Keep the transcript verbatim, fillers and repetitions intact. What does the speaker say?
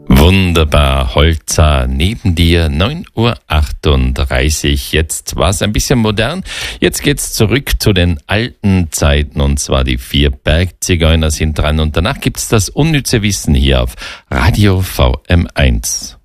Wunderbar, Holza, neben dir, neun Uhr achtunddreißig. Jetzt war es ein bisschen modern. Jetzt geht's zurück zu den alten Zeiten, und zwar die vier Bergzigeuner sind dran. Und danach gibt's das unnütze Wissen hier auf Radio V M eins.